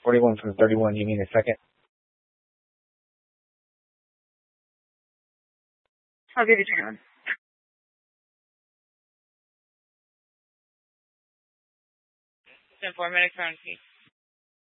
41 from 31, you mean a second? I'll give you 21. 4 minutes on, please.